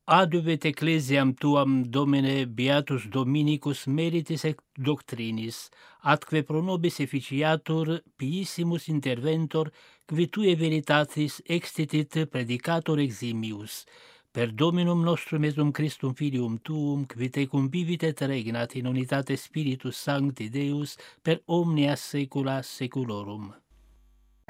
Adubet ecclesiam tuam, Domine, beatus Dominicus meritis et doctrinis, atque pro nobis efficiatur piissimus interventor, qui tue veritatis extitit predicator eximius, per Dominum nostrum Jesum Christum Filium tuum, qui tecum vivit et regnat in unitate Spiritus Sancti Deus per omnia saecula saeculorum.